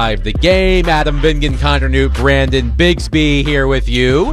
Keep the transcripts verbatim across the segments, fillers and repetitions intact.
five The Game. Adam Vingan, Connor Newt, Brandon Bigsby here with you.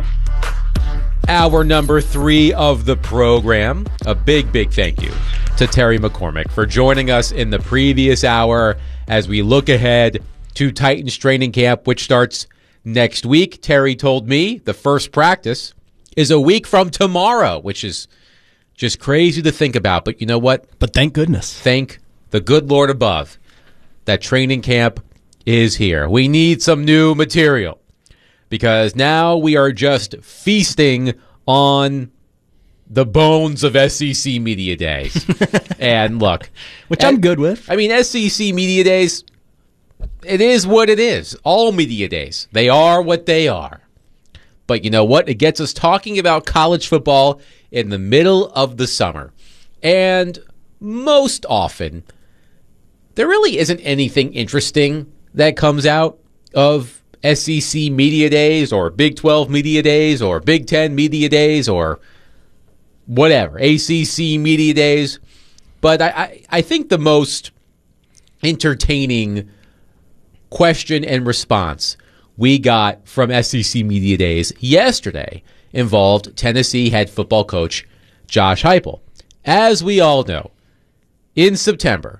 Hour number three of the program. A big, big thank you to Terry McCormick for joining us in the previous hour as we look ahead to Titans training camp, which starts next week. Terry told me the first practice is a week from tomorrow, which is just crazy to think about. But you know what? But thank goodness. Thank the good Lord above that training camp is here. We need some new material because now we are just feasting on the bones of S E C Media Days. And look. Which I'm good with. I mean, S E C Media Days, it is what it is. All media days. They are what they are. But you know what? It gets us talking about college football in the middle of the summer. And most often, there really isn't anything interesting that comes out of S E C Media Days or Big twelve Media Days or Big ten Media Days or whatever, A C C Media Days. But I, I, I think the most entertaining question and response we got from S E C Media Days yesterday involved Tennessee head football coach Josh Heupel. As we all know, in September,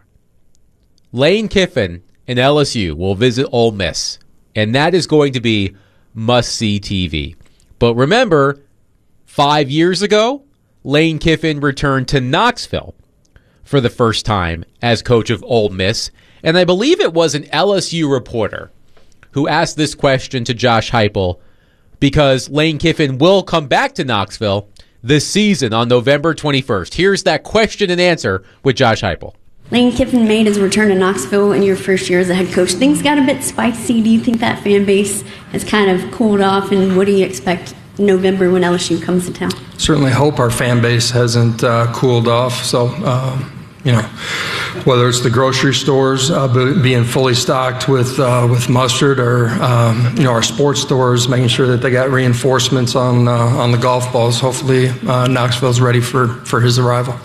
Lane Kiffin and L S U will visit Ole Miss, and that is going to be must-see T V. But remember, five years ago, Lane Kiffin returned to Knoxville for the first time as coach of Ole Miss, and I believe it was an L S U reporter who asked this question to Josh Heupel because Lane Kiffin will come back to Knoxville this season on November twenty-first. Here's that question and answer with Josh Heupel. Lane Kiffin made his return to Knoxville in your first year as a head coach. Things got a bit spicy. Do you think that fan base has kind of cooled off, and what do you expect in November when L S U comes to town? Certainly hope our fan base hasn't uh, cooled off. So, um, you know, whether it's the grocery stores uh, being fully stocked with uh, with mustard, or um, you know, our sports stores making sure that they got reinforcements on uh, on the golf balls. Hopefully, uh, Knoxville's ready for for his arrival.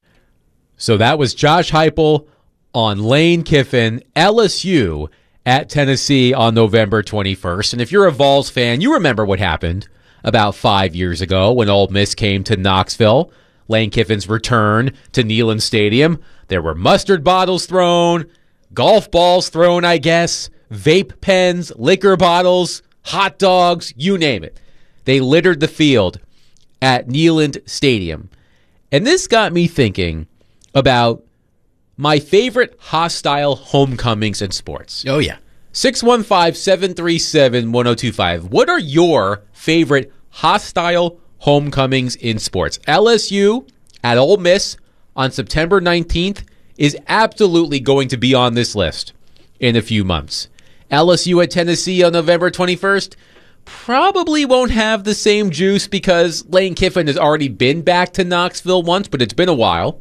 So that was Josh Heupel on Lane Kiffin, L S U at Tennessee on November twenty-first. And if you're a Vols fan, you remember what happened about five years ago when Ole Miss came to Knoxville. Lane Kiffin's return to Neyland Stadium. There were mustard bottles thrown, golf balls thrown, I guess, vape pens, liquor bottles, hot dogs, you name it. They littered the field at Neyland Stadium. And this got me thinking about my favorite hostile homecomings in sports. Oh, yeah. six one five, seven three seven, one oh two five. What are your favorite hostile homecomings in sports? L S U at Ole Miss on September nineteenth is absolutely going to be on this list in a few months. L S U at Tennessee on November twenty-first probably won't have the same juice because Lane Kiffin has already been back to Knoxville once, but it's been a while.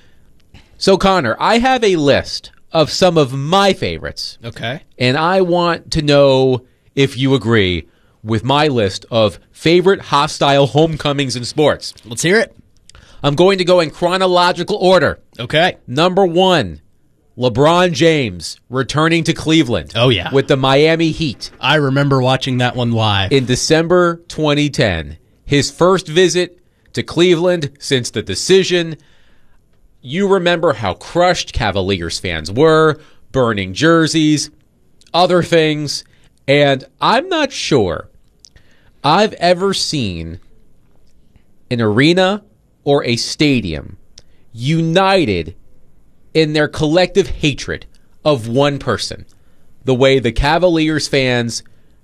So, Connor, I have a list of some of my favorites. Okay. And I want to know if you agree with my list of favorite hostile homecomings in sports. Let's hear it. I'm going to go in chronological order. Okay. Number one, LeBron James returning to Cleveland. Oh, yeah. With the Miami Heat. I remember watching that one live. In December twenty ten. His first visit to Cleveland since the decision. You remember how crushed Cavaliers fans were, burning jerseys, other things, and I'm not sure I've ever seen an arena or a stadium united in their collective hatred of one person, the way the Cavaliers fans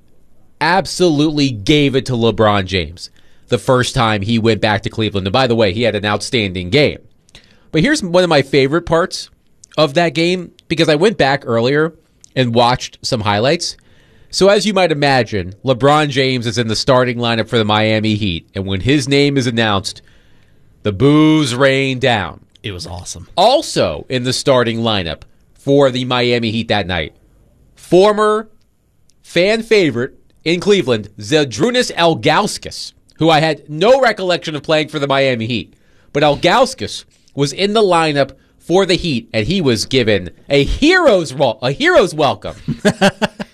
absolutely gave it to LeBron James the first time he went back to Cleveland. And by the way, he had an outstanding game. But here's one of my favorite parts of that game, because I went back earlier and watched some highlights. So as you might imagine, LeBron James is in the starting lineup for the Miami Heat. And when his name is announced, the boos rain down. It was awesome. Also in the starting lineup for the Miami Heat that night, former fan favorite in Cleveland, Zydrunas Ilgauskas, who I had no recollection of playing for the Miami Heat. But Ilgauskas was in the lineup for the Heat, and he was given a hero's a hero's welcome.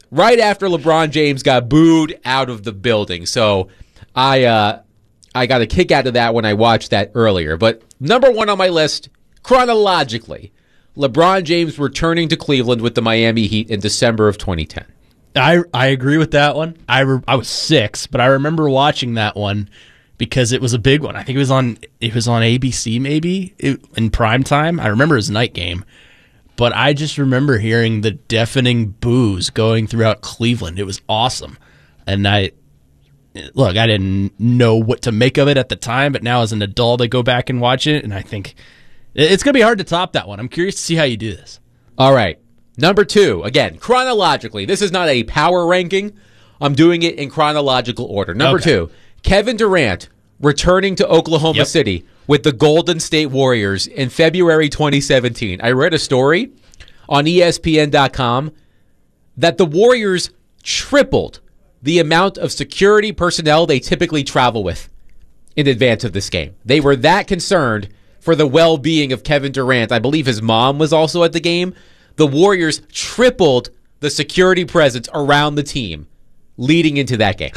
right after LeBron James got booed out of the building. So I uh, I got a kick out of that when I watched that earlier. But number one on my list, chronologically, LeBron James returning to Cleveland with the Miami Heat in December of twenty ten. I I agree with that one. I re- I was six, but I remember watching that one because it was a big one. I think it was on it was on A B C maybe it, in prime time. I remember it was a night game, but I just remember hearing the deafening boos going throughout Cleveland. It was awesome, and I look. I didn't know what to make of it at the time, but now as an adult, I go back and watch it, and I think it's going to be hard to top that one. I'm curious to see how you do this. All right. Number two, again, chronologically. This is not a power ranking. I'm doing it in chronological order. Number Okay. two, Kevin Durant returning to Oklahoma Yep. City with the Golden State Warriors in February twenty seventeen. I read a story on E S P N dot com that the Warriors tripled the amount of security personnel they typically travel with in advance of this game. They were that concerned for the well-being of Kevin Durant. I believe his mom was also at the game. The Warriors tripled the security presence around the team leading into that game.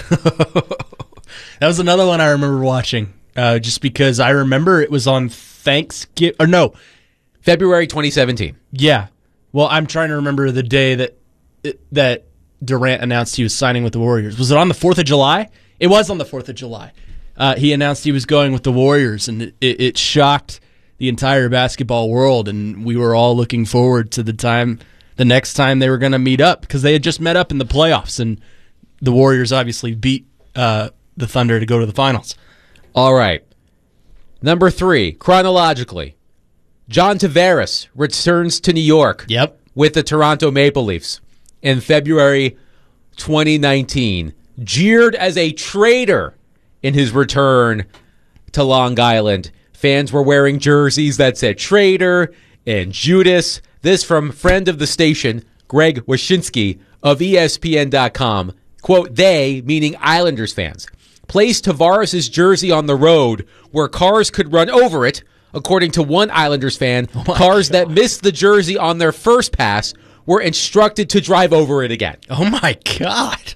That was another one I remember watching, uh, just because I remember it was on Thanksgiving, or no, February twenty seventeen. yeah. Well, I'm trying to remember the day that that Durant announced he was signing with the Warriors. Was it on the fourth of July? It was on the fourth of July. Uh, he announced he was going with the Warriors, and it, it shocked the entire basketball world, and we were all looking forward to the time, the next time they were going to meet up, because they had just met up in the playoffs, and the Warriors obviously beat uh, the Thunder to go to the finals. All right. Number three, chronologically, John Tavares returns to New York Yep. with the Toronto Maple Leafs in February twenty nineteen, jeered as a traitor in his return to Long Island. Fans were wearing jerseys that said traitor and Judas. This from friend of the station, Greg Wyshynski of E S P N dot com. Quote, they, meaning Islanders fans, placed Tavares' jersey on the road where cars could run over it. According to one Islanders fan, Oh cars God. that missed the jersey on their first pass were instructed to drive over it again. Oh, my God.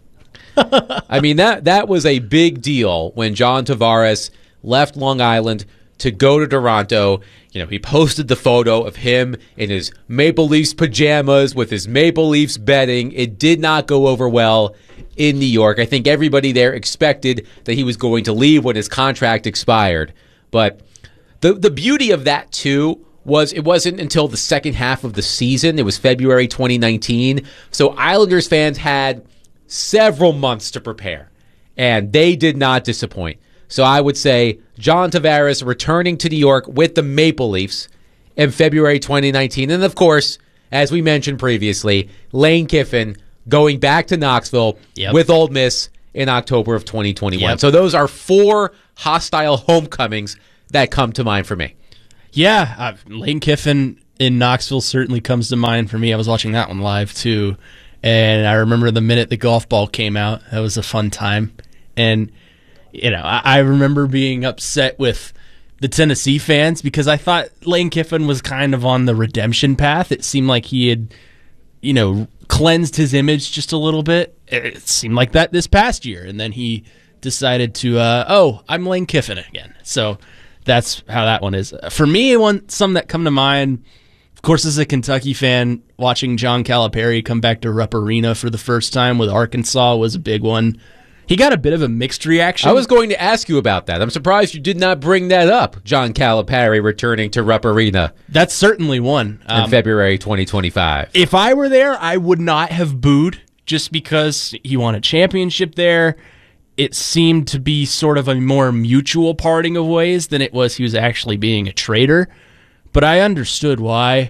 I mean, that that was a big deal when John Tavares left Long Island to go to Toronto. You know, he posted the photo of him in his Maple Leafs pajamas with his Maple Leafs bedding. It did not go over well in New York. I think everybody there expected that he was going to leave when his contract expired. But the the beauty of that, too, was it wasn't until the second half of the season. It was February twenty nineteen. So Islanders fans had several months to prepare, and they did not disappoint. So I would say John Tavares returning to New York with the Maple Leafs in February twenty nineteen. And, of course, as we mentioned previously, Lane Kiffin going back to Knoxville Yep. with Ole Miss in October of twenty twenty-one. Yep. So those are four hostile homecomings that come to mind for me. Yeah, uh, Lane Kiffin in Knoxville certainly comes to mind for me. I was watching that one live, too. And I remember the minute the golf ball came out. That was a fun time. And, you know, I, I remember being upset with the Tennessee fans because I thought Lane Kiffin was kind of on the redemption path. It seemed like he had, you know, cleansed his image just a little bit. It seemed like that this past year. And then he decided to, uh, oh, I'm Lane Kiffin again. So that's how that one is. For me, one some that come to mind, of course, as a Kentucky fan, watching John Calipari come back to Rupp Arena for the first time with Arkansas was a big one. He got a bit of a mixed reaction. I was going to ask you about that. I'm surprised you did not bring that up, John Calipari returning to Rupp Arena That's certainly one. in Um, February twenty twenty-five. if I were there, I would not have booed just because he won a championship there. It seemed to be sort of a more mutual parting of ways than it was he was actually being a traitor. But I understood why.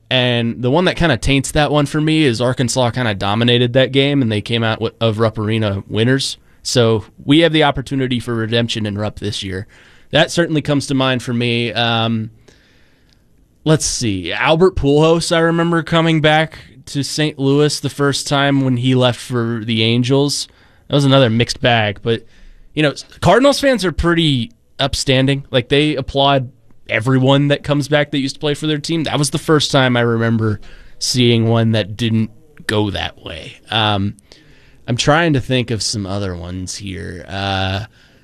And the one that kind of taints that one for me is Arkansas kind of dominated that game, and they came out with- of Rupp Arena winners. So we have the opportunity for redemption in Rupp this year. That certainly comes to mind for me. Um, let's see. Albert Pujols, I remember coming back to Saint Louis the first time when he left for the Angels. That was another mixed bag. But, you know, Cardinals fans are pretty upstanding. Like, they applaud everyone that comes back that used to play for their team. That was the first time I remember seeing one that didn't go that way. Um, I'm trying to think of some other ones here. Uh,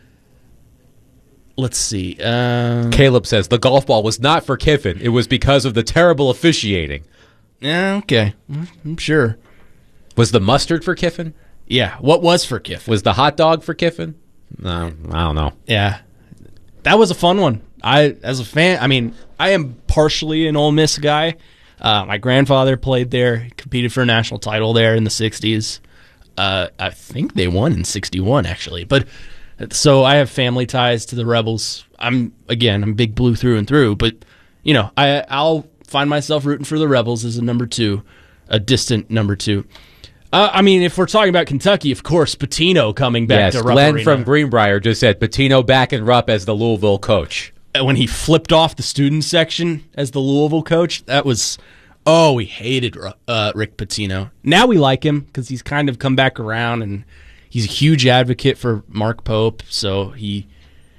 let's see. Um, Caleb says the golf ball was not for Kiffin. It was because of the terrible officiating. Yeah, okay. I'm sure. Was the mustard for Kiffin? Yeah. What was for Kiffin? Was the hot dog for Kiffin? No, I don't know. Yeah. That was a fun one. I, as a fan, I mean, I am partially an Ole Miss guy. Uh, my grandfather played there, competed for a national title there in the sixties. Uh, I think they won in sixty-one, actually. But so I have family ties to the Rebels. I'm, again, I'm big blue through and through. But, you know, I, I'll find myself rooting for the Rebels as a number two, a distant number two. Uh, I mean, if we're talking about Kentucky, of course, Pitino coming back yes, to Rupp Glenn Arena. from Greenbrier just said Pitino backing Rupp as the Louisville coach. When he flipped off the student section as the Louisville coach, that was, oh, we hated uh, Rick Pitino. Now we like him because he's kind of come back around, and he's a huge advocate for Mark Pope, so he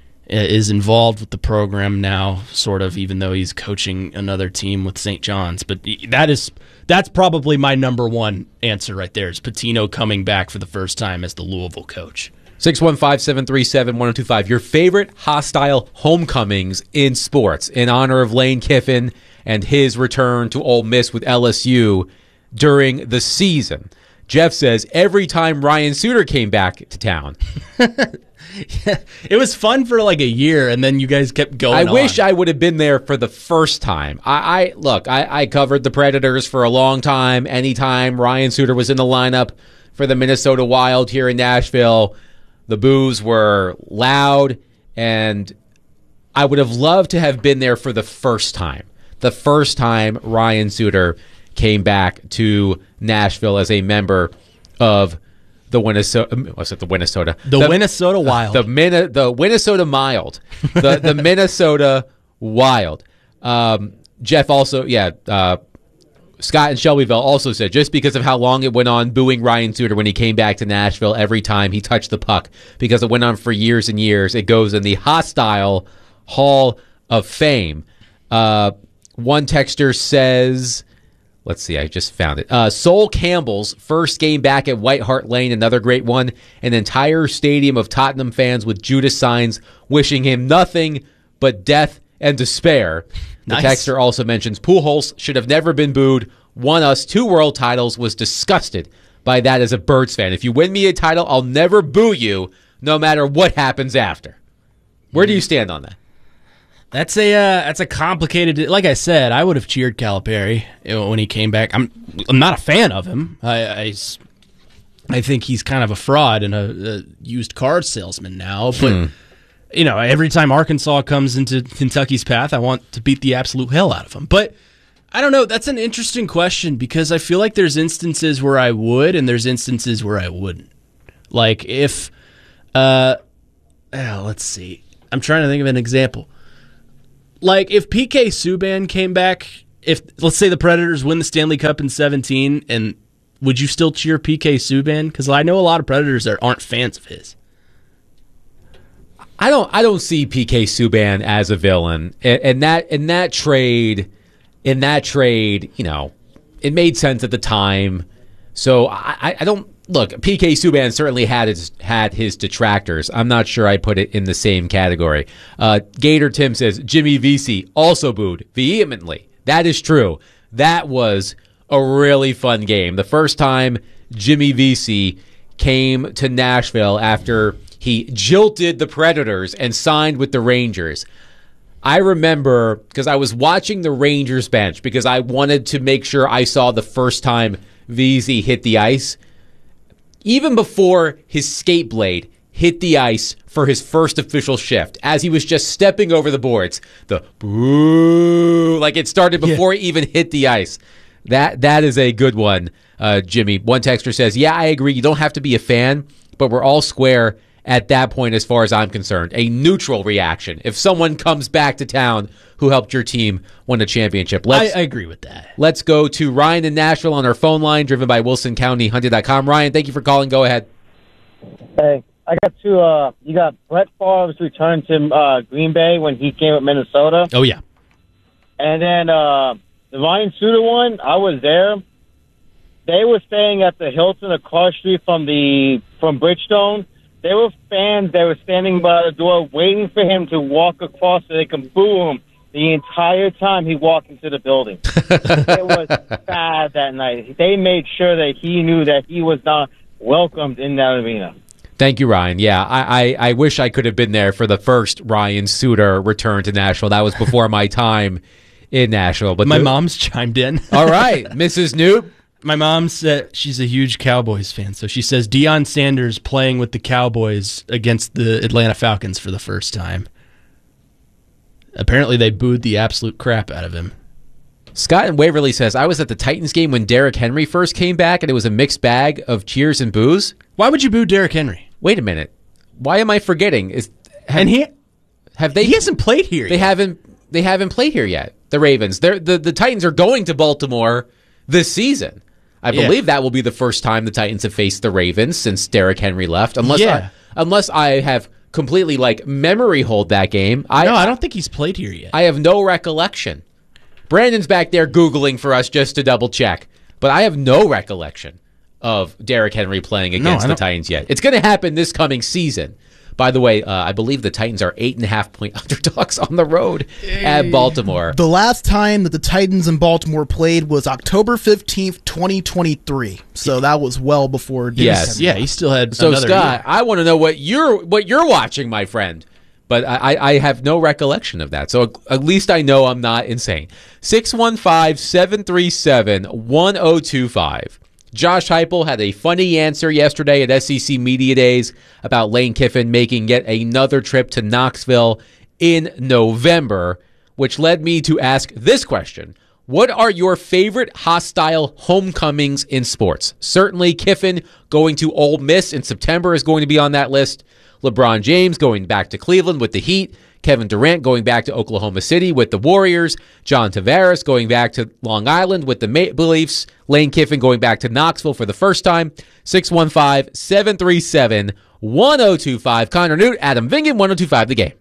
is involved with the program now, sort of, even though he's coaching another team with Saint John's. But that is that's probably my number one answer right there, is Pitino coming back for the first time as the Louisville coach. six one five, seven three seven, one oh two five. Your favorite hostile homecomings in sports in honor of Lane Kiffin and his return to Ole Miss with L S U during the season. Jeff says every time Ryan Suter came back to town. Yeah, it was fun for like a year, and then you guys kept going I on. wish I would have been there for the first time. I, I look, I, I covered the Predators for a long time. Anytime Ryan Suter was in the lineup for the Minnesota Wild here in Nashville, the boos were loud, and I would have loved to have been there for the first time. The first time Ryan Suter came back to Nashville as a member of the Minnesota, what's it? The Minnesota, the, the Minnesota Wild, the Min, the Minnesota Mild, the the Minnesota Wild. Um, Jeff also, yeah, uh, Scott in Shelbyville also said just because of how long it went on booing Ryan Suter when he came back to Nashville every time he touched the puck, because it went on for years and years. It goes in the hostile Hall of Fame. Uh, one texter says. Let's see, I just found it. Uh, Sol Campbell's first game back at White Hart Lane, another great one. An entire stadium of Tottenham fans with Judas signs wishing him nothing but death and despair. The Nice. texter also mentions Pujols should have never been booed, won us two world titles, was disgusted by that as a Birds fan. If you win me a title, I'll never boo you, no matter what happens after. Where do you stand on that? That's a uh, that's a complicated. Like I said, I would have cheered Calipari when he came back. I'm I'm not a fan of him. I I, I think he's kind of a fraud and a, a used car salesman now. But hmm. you know, every time Arkansas comes into Kentucky's path, I want to beat the absolute hell out of him. But I don't know. That's an interesting question, because I feel like there's instances where I would, and there's instances where I wouldn't. Like if, uh, oh, let's see. I'm trying to think of an example. Like, if P K Subban came back, if, let's say the Predators win the Stanley Cup in seventeen, and would you still cheer P K Subban? Because I know a lot of Predators that aren't fans of his. I don't I don't see P K Subban as a villain. And, and that in that trade, in that trade, you know, it made sense at the time. So I, I don't look, P K Subban certainly had his had his detractors. I'm not sure I put it in the same category. Uh, Gator Tim says Jimmy Vesey also booed vehemently. That is true. That was a really fun game. The first time Jimmy Vesey came to Nashville after he jilted the Predators and signed with the Rangers. I remember because I was watching the Rangers bench because I wanted to make sure I saw the first time Vesey hit the ice. Even before his skate blade hit the ice for his first official shift, as he was just stepping over the boards, the boo, like it started before yeah. he even hit the ice. That That is a good one, uh, Jimmy. One texter says, yeah, I agree. You don't have to be a fan, but we're all square at that point as far as I'm concerned. A neutral reaction. If someone comes back to town who helped your team win a championship. Let's, I, I agree with that. Let's go to Ryan in Nashville on our phone line, driven by Wilson County Hunted dot com. Ryan, thank you for calling. Go ahead. Hey, I got two. Uh, you got Brett Favre's return to uh, Green Bay when he came with Minnesota. Oh, yeah. And then uh, the Ryan Suter one, I was there. they were staying at the Hilton across the street from the from Bridgestone. There were fans that were standing by the door waiting for him to walk across so they can boo him the entire time he walked into the building. It was bad that night. They made sure that he knew that he was not welcomed in that arena. Thank you, Ryan. Yeah, I, I, I wish I could have been there for the first Ryan Suter return to Nashville. That was before my time in Nashville. But my the, mom's chimed in. All right, Missus Newt. My mom said she's a huge Cowboys fan, so she says Deion Sanders playing with the Cowboys against the Atlanta Falcons for the first time. Apparently, they booed the absolute crap out of him. Scott in Waverly says, I was at the Titans game when Derrick Henry first came back, and it was a mixed bag of cheers and boos. Why would you boo Derrick Henry? Wait a minute. Why am I forgetting? Is have, and he have they? He hasn't played here. They yet. haven't. They haven't played here yet. The Ravens. They're, the the Titans are going to Baltimore this season. I Yeah. believe that will be the first time the Titans have faced the Ravens since Derrick Henry left. Unless Yeah. I, unless I have completely like memory hold that game. I, no, I don't think he's played here yet. I have no recollection. Brandon's back there Googling for us just to double check, but I have no recollection of Derrick Henry playing against I the don't- Titans yet. It's going to happen this coming season. By the way, uh, I believe the Titans are eight and a half point underdogs on the road at Baltimore. The last time that the Titans and Baltimore played was October fifteenth, twenty twenty-three. So that was well before Dennis Yes. Henry yeah, left. he still had So another Scott, year. I want to know what you're what you're watching, my friend. But I, I have no recollection of that. So at least I know I'm not insane. six one five, seven three seven, one zero two five. Josh Heupel had a funny answer yesterday at S E C Media Days about Lane Kiffin making yet another trip to Knoxville in November, which led me to ask this question. What are your favorite hostile homecomings in sports? Certainly Kiffin going to Ole Miss in September is going to be on that list. LeBron James going back to Cleveland with the Heat. Kevin Durant going back to Oklahoma City with the Warriors. John Tavares going back to Long Island with the Maple Leafs. Lane Kiffin going back to Knoxville for the first time. six one five, seven three seven, one zero two five. Connor Newt, Adam Vingan, one zero two five The Game.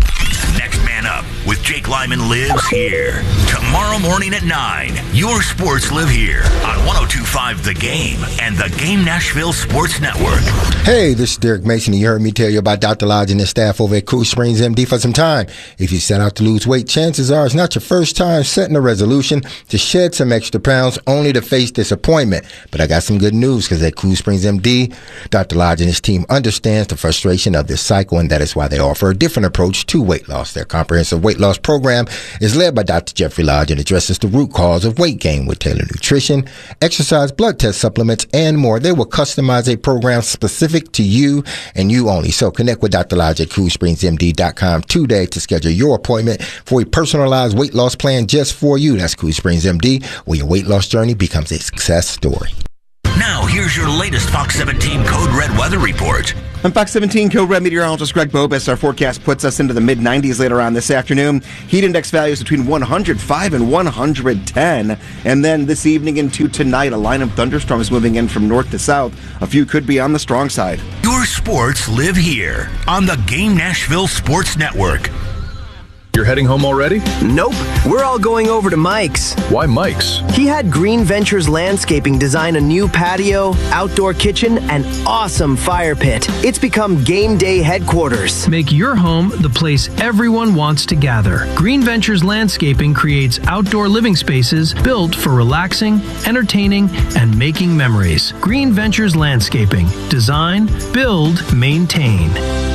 Next Man Up with Jake Lyman lives here. Tomorrow morning at nine, your sports live here on one oh two point five The Game and The Game Nashville Sports Network. Hey, this is Derek Mason, and you heard me tell you about Doctor Lodge and his staff over at Cool Springs M D for some time. If you set out to lose weight, chances are it's not your first time setting a resolution to shed some extra pounds only to face disappointment. But I got some good news, because at Cool Springs M D, Doctor Lodge and his team understands the frustration of this cycle, and that is why they offer a different approach to weight loss. Their comprehensive weight loss program is led by Doctor Jeffrey Lodge and addresses the root cause of weight gain with tailored nutrition, exercise, blood test supplements, and more. They will customize a program specific to you and you only. So connect with Doctor Lodge at cool springs m d dot com today to schedule your appointment for a personalized weight loss plan just for you. That's Cool Springs M D, where your weight loss journey becomes a success story. Now, here's your latest Fox seventeen Code Red weather report. I'm Fox seventeen Code Red meteorologist Greg Bobus. Our forecast puts us into the mid nineties later on this afternoon. Heat index values between one hundred five and one hundred ten. And then this evening into tonight, a line of thunderstorms moving in from north to south. A few could be on the strong side. Your sports live here on the Game Nashville Sports Network. You're heading home already? Nope. We're all going over to Mike's. Why Mike's? He had Green Ventures Landscaping design a new patio, outdoor kitchen, and awesome fire pit. It's become game day headquarters. Make your home the place everyone wants to gather. Green Ventures Landscaping creates outdoor living spaces built for relaxing, entertaining, and making memories. Green Ventures Landscaping. Design, build, maintain.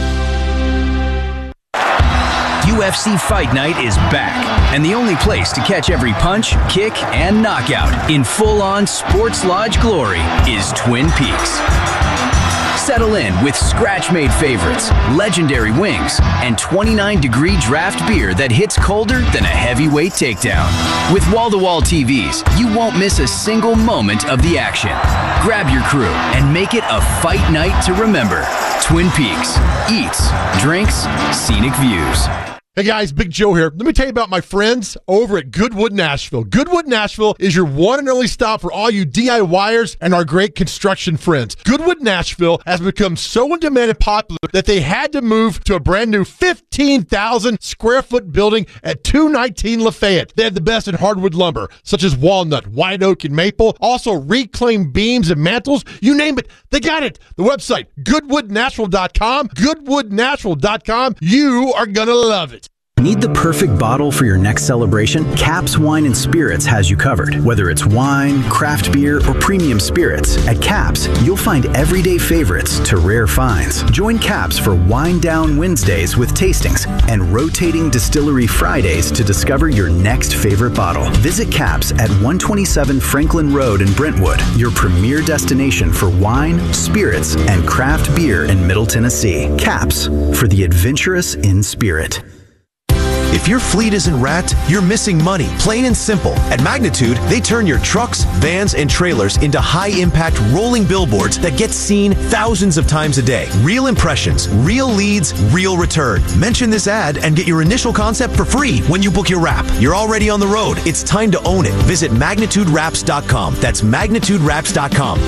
U F C Fight Night is back, and the only place to catch every punch, kick, and knockout in full-on sports lodge glory is Twin Peaks. Settle in with scratch-made favorites, legendary wings, and twenty-nine degree draft beer that hits colder than a heavyweight takedown. With wall-to-wall T Vs, you won't miss a single moment of the action. Grab your crew and make it a fight night to remember. Twin Peaks. Eats, drinks, scenic views. Hey guys, Big Joe here. Let me tell you about my friends over at Goodwood Nashville. Goodwood Nashville is your one and only stop for all you DIYers and our great construction friends. Goodwood Nashville has become so in demand and popular that they had to move to a brand new fifteen thousand square foot building at two nineteen Lafayette. They have the best in hardwood lumber, such as walnut, white oak, and maple. Also reclaimed beams and mantles. You name it, they got it. The website, goodwood nashville dot com. goodwood nashville dot com. You are going to love it. Need the perfect bottle for your next celebration? Caps Wine and Spirits has you covered. Whether it's wine, craft beer, or premium spirits, at Caps, you'll find everyday favorites to rare finds. Join Caps for Wine Down Wednesdays with tastings and rotating distillery Fridays to discover your next favorite bottle. Visit Caps at one twenty-seven Franklin Road in Brentwood, your premier destination for wine, spirits, and craft beer in Middle Tennessee. Caps, for the adventurous in spirit. If your fleet isn't wrapped, you're missing money, plain and simple. At Magnitude, they turn your trucks, vans, and trailers into high-impact rolling billboards that get seen thousands of times a day. Real impressions, real leads, real return. Mention this ad and get your initial concept for free when you book your wrap. You're already on the road. It's time to own it. Visit magnitude wraps dot com. That's magnitude wraps dot com.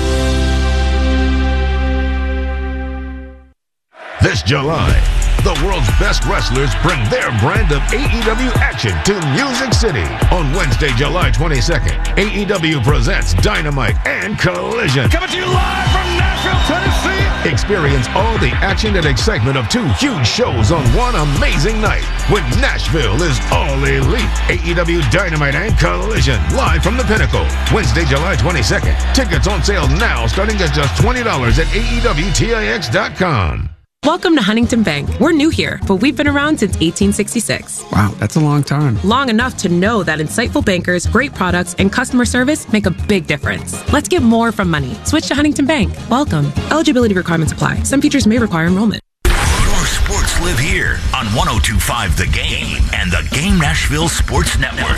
This July, the world's best wrestlers bring their brand of A E W action to Music City. On Wednesday, July twenty-second, A E W presents Dynamite and Collision. Coming to you live from Nashville, Tennessee. Experience all the action and excitement of two huge shows on one amazing night when Nashville is all elite. A E W Dynamite and Collision, live from the Pinnacle. Wednesday, July twenty-second. Tickets on sale now starting at just twenty dollars at A E W T I X dot com. Welcome to Huntington Bank. We're new here, but we've been around since eighteen sixty-six. Wow, that's a long time. Long enough to know that insightful bankers, great products, and customer service make a big difference. Let's get more from money. Switch to Huntington Bank. Welcome. Eligibility requirements apply. Some features may require enrollment. Your sports live here on one oh two point five The Game and the Game Nashville Sports Network.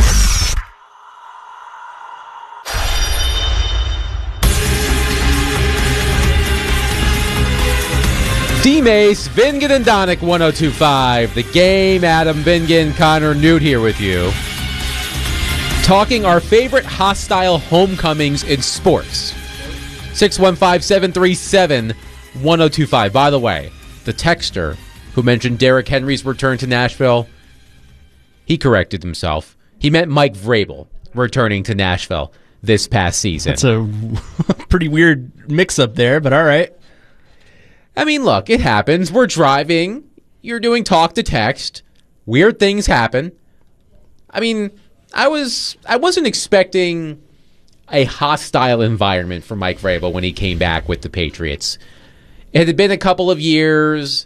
D-Mace, Vingan and Donick, one oh two point five. The Game, Adam Vingan, Connor Newt here with you. Talking our favorite hostile homecomings in sports. six one five, seven three seven, one oh two five. By the way, the texter who mentioned Derrick Henry's return to Nashville, he corrected himself. He meant Mike Vrabel returning to Nashville this past season. That's a pretty weird mix-up there, but all right. I mean, look, it happens. We're driving. You're doing talk to text. Weird things happen. I mean, I was I wasn't expecting a hostile environment for Mike Vrabel when he came back with the Patriots. It had been a couple of years.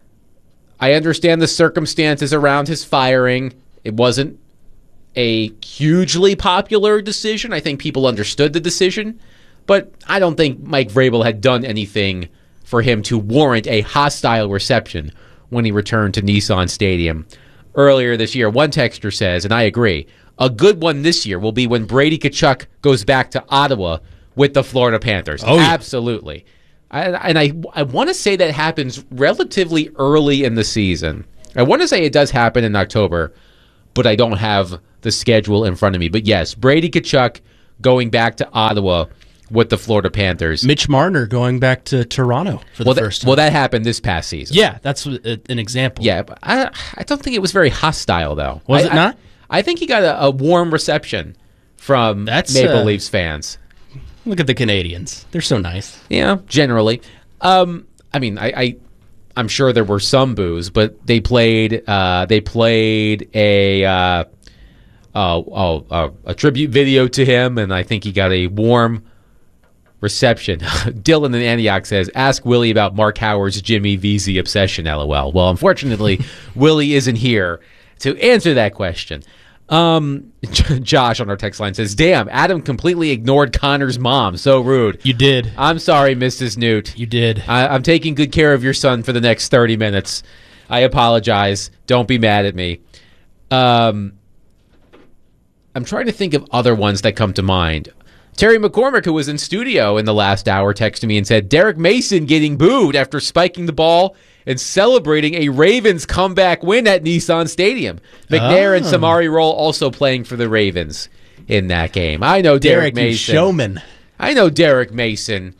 I understand the circumstances around his firing. It wasn't a hugely popular decision. I think people understood the decision. But I don't think Mike Vrabel had done anything for him to warrant a hostile reception when he returned to Nissan Stadium earlier this year. One texter says, and I agree, a good one this year will be when Brady Tkachuk goes back to Ottawa with the Florida Panthers. Oh, yeah. Absolutely. I, and I, I want to say that happens relatively early in the season. I want to say it does happen in October, but I don't have the schedule in front of me. But yes, Brady Tkachuk going back to Ottawa with the Florida Panthers. Mitch Marner going back to Toronto for the well, first that, time. Well, that happened this past season. Yeah, that's a, an example. Yeah, but I, I don't think it was very hostile, though. Was I, it not? I, I think he got a, a warm reception from that's, Maple uh, Leafs fans. Look at the Canadians. They're so nice. Yeah, generally. Um, I mean, I, I, I'm sure there were some boos, but they played uh, they played a uh, oh, oh, uh, a tribute video to him, and I think he got a warm reception. Dylan in Antioch says, ask Willie about Mark Howard's Jimmy V Z obsession, LOL. Well, unfortunately, Willie isn't here to answer that question. Um, Josh on our text line says, damn, Adam completely ignored Connor's mom. So rude. You did. I'm sorry, Missus Newt. You did. I, I'm taking good care of your son for the next thirty minutes. I apologize. Don't be mad at me. Um, I'm trying to think of other ones that come to mind. Terry McCormick, who was in studio in the last hour, texted me and said, Derek Mason getting booed after spiking the ball and celebrating a Ravens comeback win at Nissan Stadium. McNair oh. and Samari Roll also playing for the Ravens in that game. I know Derek, Derek Mason. Showman. I know Derek Mason.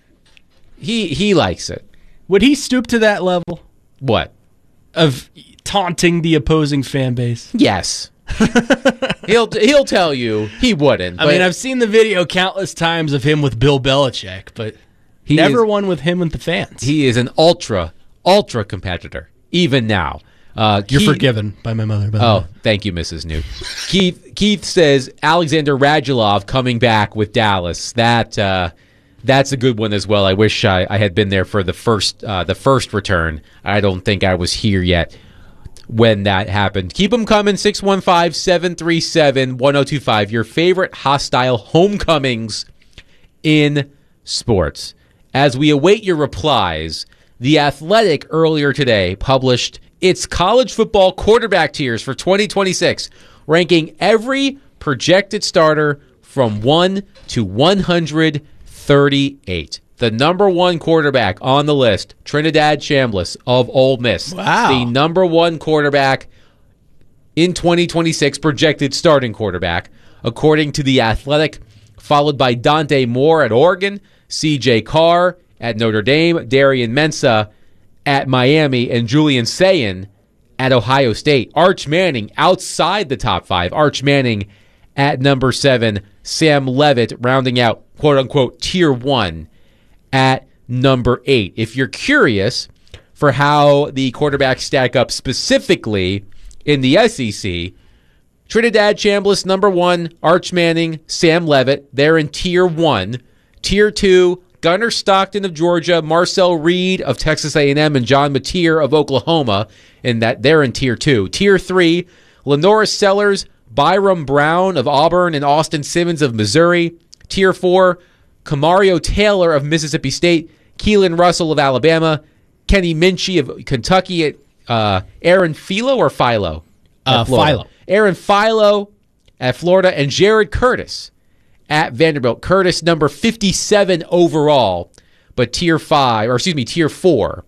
He he likes it. Would he stoop to that level? What? Of taunting the opposing fan base? Yes. he'll he'll tell you he wouldn't. I mean, I've seen the video countless times of him with Bill Belichick, but he never is, one with him with the fans. He is an ultra, ultra competitor, even now. Uh, You're Keith, forgiven by my mother. By the oh, way. Thank you, Missus Newt. Keith Keith says Alexander Radulov coming back with Dallas. That uh, that's a good one as well. I wish I, I had been there for the first uh, the first return. I don't think I was here yet when that happened. Keep them coming. six one five, seven three seven, one oh two five. Your favorite hostile homecomings in sports. As we await your replies, The Athletic earlier today published its college football quarterback tiers for twenty twenty-six, ranking every projected starter from one to one hundred thirty-eight. The number one quarterback on the list, Trinidad Chambliss of Ole Miss. Wow. The number one quarterback in twenty twenty-six, projected starting quarterback, according to The Athletic, followed by Dante Moore at Oregon, C J Carr at Notre Dame, Darian Mensah at Miami, and Julian Sayin at Ohio State. Arch Manning outside the top five. Arch Manning at number seven. Sam Levitt rounding out, quote-unquote, tier one at number eight. If you're curious for how the quarterbacks stack up specifically in the S E C, Trinidad Chambliss, number one. Arch Manning, Sam Levitt, they're in tier one. Tier two, Gunnar Stockton of Georgia, Marcel Reed of Texas A and M, and John Mateer of Oklahoma, in that they're in tier two. Tier three, Lenoris Sellers, Byram Brown of Auburn, and Austin Simmons of Missouri. Tier four, Kamario Taylor of Mississippi State, Keelan Russell of Alabama, Kenny Minchie of Kentucky, uh, Aaron Philo or Philo? Uh, Philo. Aaron Philo at Florida, and Jared Curtis at Vanderbilt. Curtis, number fifty-seven overall, but tier five, or excuse me, tier four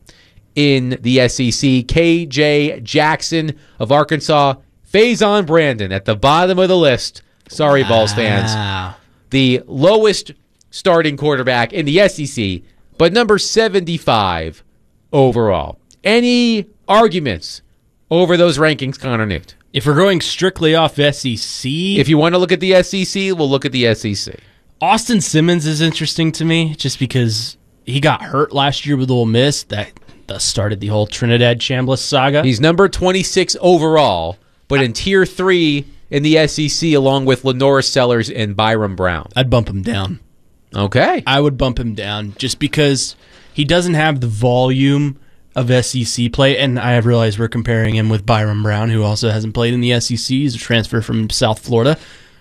in the S E C. K J Jackson of Arkansas, Faison Brandon at the bottom of the list. Sorry, wow. Vols fans. The lowest starting quarterback in the S E C, but number seventy-five overall. Any arguments over those rankings, Connor Newt? If we're going strictly off S E C... If you want to look at the S E C, we'll look at the S E C. Austin Simmons is interesting to me just because he got hurt last year with Ole Miss. That thus started the whole Trinidad Chambliss saga. He's number twenty-six overall, but in tier three in the S E C along with Lenoris Sellers and Byram Brown. I'd bump him down. Okay. I would bump him down just because he doesn't have the volume of S E C play, and I realize we're comparing him with Byram Brown, who also hasn't played in the S E C. He's a transfer from South Florida.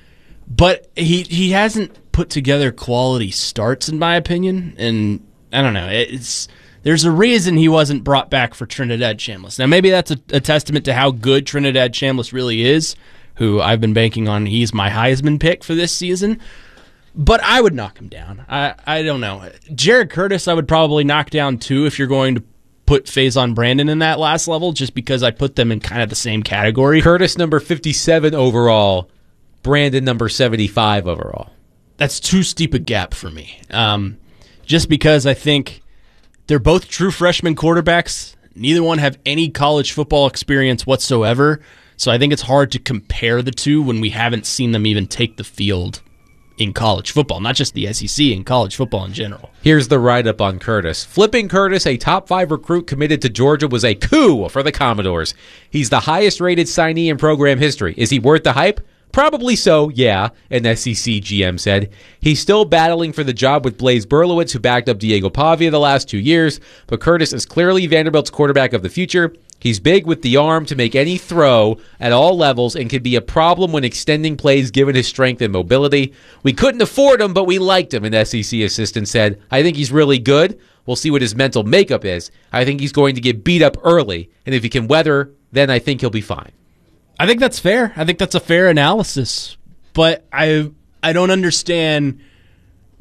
But he he hasn't put together quality starts, in my opinion, and I don't know. It's there's a reason he wasn't brought back for Trinidad Chambliss. Now, maybe that's a, a testament to how good Trinidad Chambliss really is, who I've been banking on. He's my Heisman pick for this season. But I would knock him down. I, I don't know. Jared Curtis I would probably knock down, too, if you're going to put Faison Brandon in that last level, just because I put them in kind of the same category. Curtis number fifty-seven overall, Brandon number seventy-five overall. That's too steep a gap for me. Um, just because I think they're both true freshman quarterbacks. Neither one have any college football experience whatsoever. So I think it's hard to compare the two when we haven't seen them even take the field in college football, not just the S E C, in college football in general. Here's the write-up on Curtis. Flipping Curtis, a top five recruit committed to Georgia, was a coup for the Commodores. He's the highest-rated signee in program history. Is he worth the hype? Probably so, yeah, an S E C G M said. He's still battling for the job with Blaise Berlowitz, who backed up Diego Pavia the last two years, but Curtis is clearly Vanderbilt's quarterback of the future. He's big with the arm to make any throw at all levels and can be a problem when extending plays given his strength and mobility. We couldn't afford him, but we liked him, an S E C assistant said. I think he's really good. We'll see what his mental makeup is. I think he's going to get beat up early, and if he can weather, then I think he'll be fine. I think that's fair. I think that's a fair analysis. But I I don't understand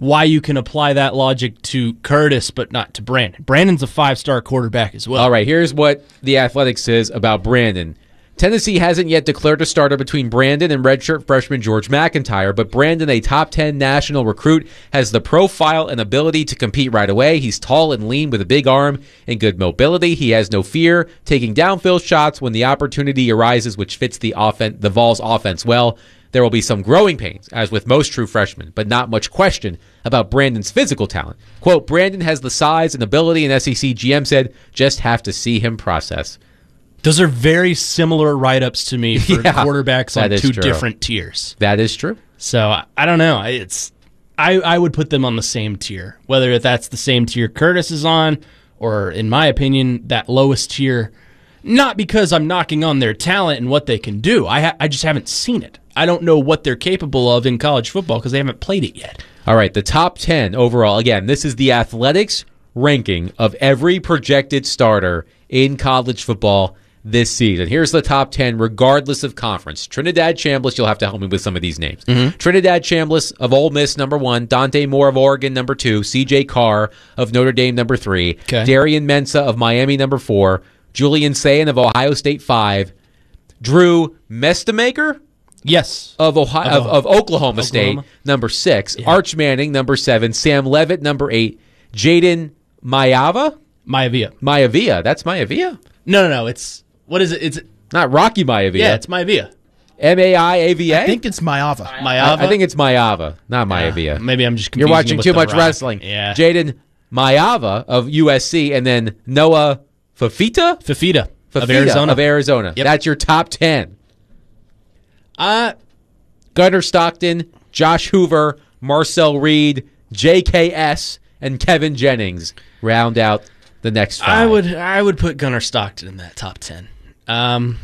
why you can apply that logic to Curtis but not to Brandon. Brandon's a five-star quarterback as well. All right, here's what The Athletic says about Brandon. Tennessee hasn't yet declared a starter between Brandon and redshirt freshman George McIntyre, but Brandon, a top ten national recruit, has the profile and ability to compete right away. He's tall and lean with a big arm and good mobility. He has no fear taking downfield shots when the opportunity arises, which fits the offen- the Vols offense well. There will be some growing pains, as with most true freshmen, but not much question about Brandon's physical talent. Quote, Brandon has the size and ability, and S E C G M said, just have to see him process. Those are very similar write-ups to me for Yeah, quarterbacks on that is two true. different tiers. That is true. So I- I don't know. It's I, I would put them on the same tier, whether that's the same tier Curtis is on, or in my opinion, that lowest tier. Not because I'm knocking on their talent and what they can do. I ha- I just haven't seen it. I don't know what they're capable of in college football because they haven't played it yet. All right, the top ten overall. Again, this is the Athletics ranking of every projected starter in college football this season. Here's the top ten, regardless of conference. Trinidad Chambliss, you'll have to help me with some of these names. Mm-hmm. Trinidad Chambliss of Ole Miss, number one. Dante Moore of Oregon, number two. C J Carr of Notre Dame, number three. Okay. Darian Mensah of Miami, number four. Julian Sayin of Ohio State, five. Drew Mestemaker? Yes. Of Ohio, of, Of, of Oklahoma, Oklahoma. State, number six. Arch Manning, number seven. Sam Levitt, number eight. Jaden Maiyava? Maivia. Maivia. That's Maivia? No, no, no. It's what is it? It's not Rocky Maivia. Yeah, it's Maivia. M A I A V A? I think it's Maiyava. Maiyava. I, I think it's Maiyava, not Maivia. Maybe I'm just You're confusing watching it with too The much Rock. wrestling. Yeah. Jaden Maiyava of U S C, and then Noah Fafita? Fafita, Fafita of Arizona. Of Arizona. Yep. That's your top ten. Uh, Gunnar Stockton, Josh Hoover, Marcel Reed, J K S, and Kevin Jennings round out the next five. I would I would put Gunnar Stockton in that top ten. Um,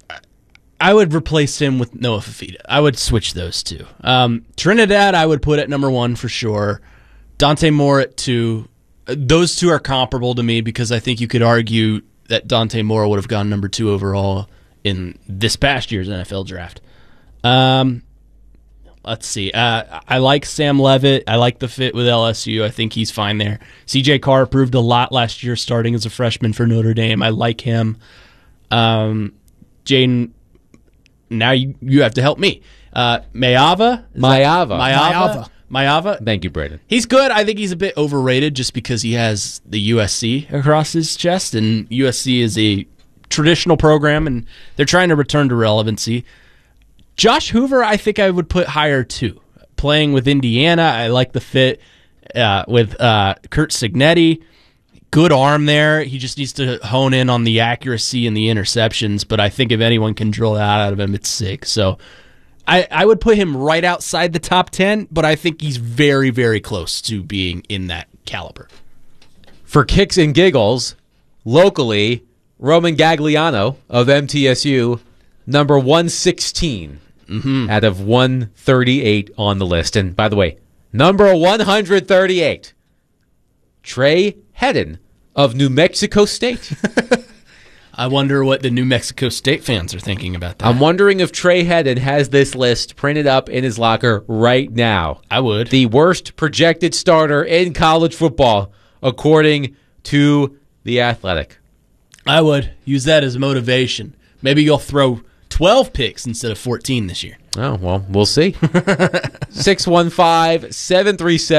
I would replace him with Noah Fafita. I would switch those two. Um, Trinidad, I would put at number one for sure. Dante Moore at two. Uh, Those two are comparable to me because I think you could argue that Dante Moore would have gone number two overall in this past year's N F L draft. Um, let's see. Uh, I like Sam Levitt. I like the fit with L S U. I think he's fine there. C J Carr proved a lot last year starting as a freshman for Notre Dame. I like him. Um, Jaden, now you, you have to help me. Uh, Maiyava? Is Maiyava. that- Maiyava. Maiyava. Thank you, Braden. He's good. I think he's a bit overrated just because he has the U S C across his chest, and U S C is a traditional program, and they're trying to return to relevancy. Josh Hoover, I think I would put higher too. Playing with Indiana, I like the fit uh, with uh, Kurt Signetti. Good arm there. He just needs to hone in on the accuracy and the interceptions, but I think if anyone can drill that out of him, it's Sig. So I, I would put him right outside the top ten, but I think he's very, very close to being in that caliber. For kicks and giggles, locally, Roman Gagliano of M T S U, number one sixteen mm-hmm. out of one thirty-eight on the list. And by the way, number one thirty-eight, Trey Hedden of New Mexico State. I wonder what the New Mexico State fans are thinking about that. I'm wondering if Trey Hedden has this list printed up in his locker right now. I would. The worst projected starter in college football, according to The Athletic. I would use that as motivation. Maybe you'll throw twelve picks instead of fourteen this year. Oh, well, we'll see. six one five, seven three seven